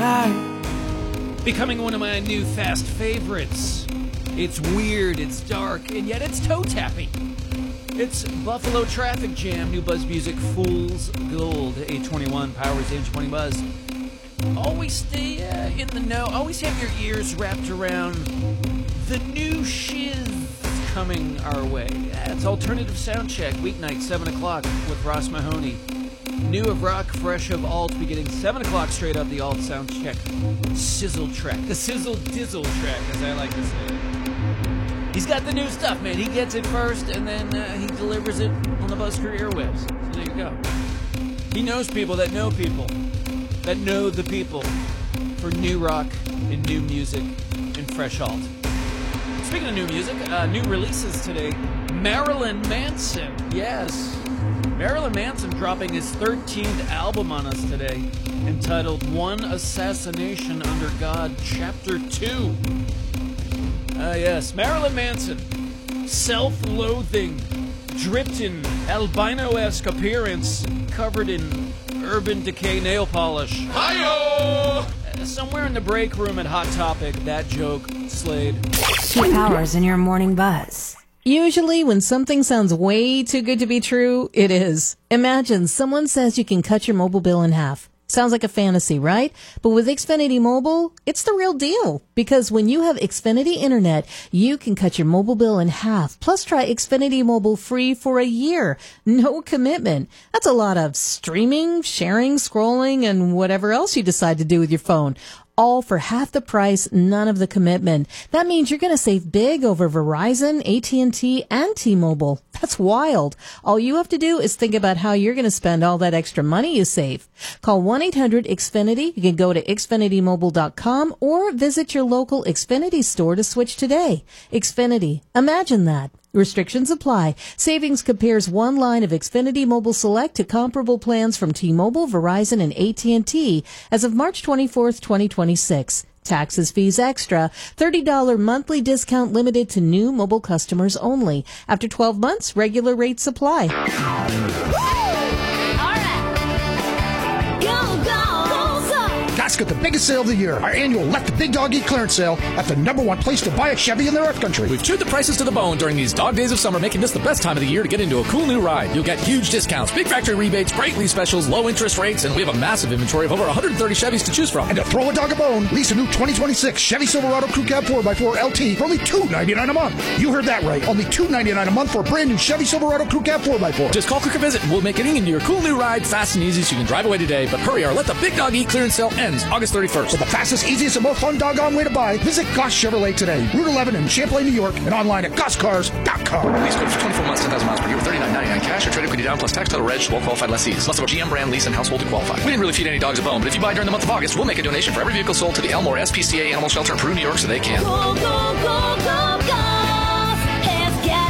Becoming one of my new fast favorites. It's weird, it's dark, and yet it's toe-tapping. It's Buffalo Traffic Jam, New Buzz Music, Fool's Gold, 821, Powers, Age 20 Buzz. Always stay in the know, always have your ears wrapped around the new shiz coming our way. It's Alternative Soundcheck, weeknight, 7 o'clock with Ross Mahoney. New of rock, fresh of alt, beginning 7 o'clock straight up, the alt Soundcheck sizzle track. The sizzle dizzle track, as I like to say it. He's got the new stuff, man. He gets it first, and then he delivers it on the Buzzcrew airwaves. So there you go. He knows people that know the people for new rock and new music and fresh alt. Speaking of new music, new releases today. Marilyn Manson, yes. Marilyn Manson dropping his 13th album on us today, entitled One Assassination Under God, Chapter 2. Yes, Marilyn Manson, self-loathing, dripped in albino-esque appearance, covered in Urban Decay nail polish. Hi-yo! Somewhere in the break room at Hot Topic, that joke slayed. 2 Powers in your morning buzz. Usually when something sounds way too good to be true, it is. Imagine someone says you can cut your mobile bill in half. Sounds like a fantasy, right? But with Xfinity Mobile, it's the real deal. Because when you have Xfinity Internet, you can cut your mobile bill in half. Plus, try Xfinity Mobile free for a year. No commitment. That's a lot of streaming, sharing, scrolling, and whatever else you decide to do with your phone. All for half the price, none of the commitment. That means you're going to save big over Verizon, AT&T, and T-Mobile. That's wild. All you have to do is think about how you're going to spend all that extra money you save. Call 1-800-XFINITY. You can go to xfinitymobile.com or visit your local Xfinity store to switch today. Xfinity. Imagine that. Restrictions apply. Savings compares one line of Xfinity Mobile Select to comparable plans from T-Mobile, Verizon, and AT&T as of March 24th, 2026. Taxes, fees extra. $30 monthly discount limited to new mobile customers only. After 12 months, regular rates apply. Gott's got the biggest sale of the year. Our annual Let the Big Dog Eat clearance sale at the #1 place to buy a Chevy in the Earth Country. We've chewed the prices to the bone during these dog days of summer, making this the best time of the year to get into a cool new ride. You'll get huge discounts, big factory rebates, great lease specials, low interest rates, and we have a massive inventory of over 130 Chevys to choose from. And to throw a dog a bone, lease a new 2026 Chevy Silverado Crew Cab 4x4 LT for only $299 a month. You heard that right. Only $299 a month for a brand new Chevy Silverado Crew Cab 4x4. Just call, click, or visit, and we'll make getting into your cool new ride fast and easy so you can drive away today. But hurry, our Let the Big Dog Eat clearance sale ends August 31st. For the fastest, easiest, and most fun doggone way to buy, visit Goss Chevrolet today. Route 11 in Champlain, New York, and online at gosscars.com. Lease code for 24 months, 10,000 miles per year, $39.99 cash or trade equity down plus tax, title, reg, well-qualified lessees. Must have a GM brand lease and household to qualify. We didn't really feed any dogs a bone, but if you buy during the month of August, we'll make a donation for every vehicle sold to the Elmore SPCA Animal Shelter in Peru, New York, so they can. Go, go, go, go, Goss. Let's get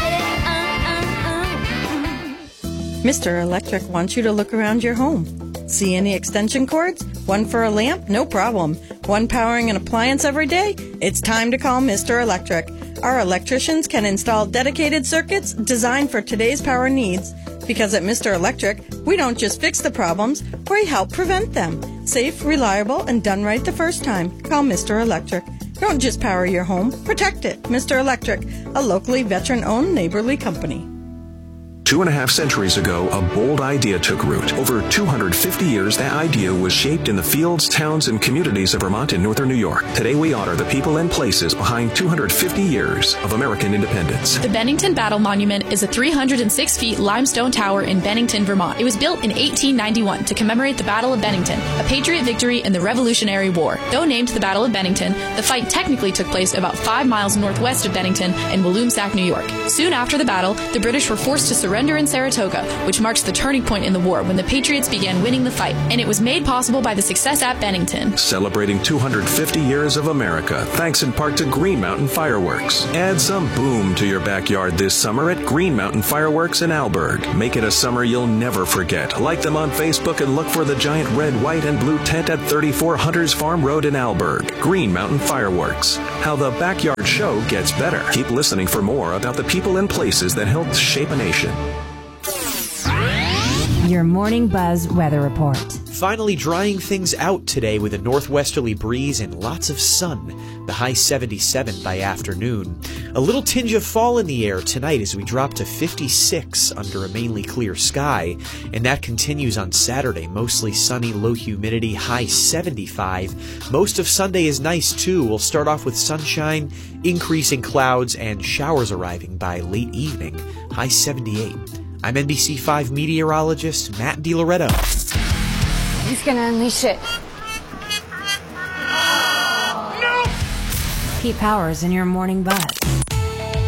it. Mr. Electric wants you to look around your home. See any extension cords? One for a lamp? No problem. One powering an appliance every day? It's time to call Mr. Electric. Our electricians can install dedicated circuits designed for today's power needs. Because at Mr. Electric, we don't just fix the problems, we help prevent them. Safe, reliable, and done right the first time. Call Mr. Electric. Don't just power your home, protect it. Mr. Electric, a locally veteran-owned neighborly company. 2.5 centuries ago, a bold idea took root. Over 250 years, that idea was shaped in the fields, towns, and communities of Vermont and northern New York. Today, we honor the people and places behind 250 years of American independence. The Bennington Battle Monument is a 306 feet limestone tower in Bennington, Vermont. It was built in 1891 to commemorate the Battle of Bennington, a Patriot victory in the Revolutionary War. Though named the Battle of Bennington, the fight technically took place about 5 miles northwest of Bennington in Walloomsac, New York. Soon after the battle, the British were forced to surrender in Saratoga, which marks the turning point in the war when the Patriots began winning the fight, and it was made possible by the success at Bennington. Celebrating 250 years of America, thanks in part to Green Mountain Fireworks. Add some boom to your backyard this summer at Green Mountain Fireworks in Alberg. Make it a summer you'll never forget. Like them on Facebook and look for the giant red, white, and blue tent at 34 Hunters Farm Road in Alberg. Green Mountain Fireworks. How the backyard show gets better. Keep listening for more about the people and places that helped shape a nation. Your morning buzz weather report. Finally drying things out today with a northwesterly breeze and lots of sun. The high 77 by afternoon. A little tinge of fall in the air tonight as we drop to 56 under a mainly clear sky. And that continues on Saturday. Mostly sunny, low humidity, high 75. Most of Sunday is nice too. We'll start off with sunshine, increasing clouds, and showers arriving by late evening. High 78. I'm NBC5 meteorologist Matt DiLoretto. He's gonna unleash it. Pete Powers in your morning buzz.